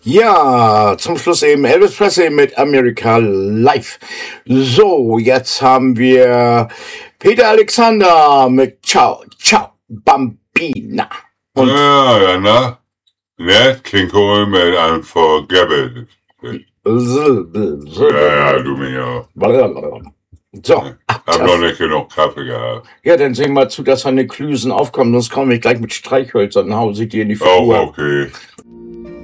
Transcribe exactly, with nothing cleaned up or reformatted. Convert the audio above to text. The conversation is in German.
Ja, zum Schluss eben Elvis Presley mit America Live. So, jetzt haben wir Peter Alexander mit Ciao, Ciao, Bambina. Und ja, ja, na? Ne? King Cole mit Unforgettable. Ja, ja, du mir auch. So. Hab noch nicht genug Kaffee gehabt. Ja, dann sehen wir zu, dass seine Klüsen aufkommen, sonst komme ich gleich mit Streichhölzern nach Hause, die in die Figur. Auch okay.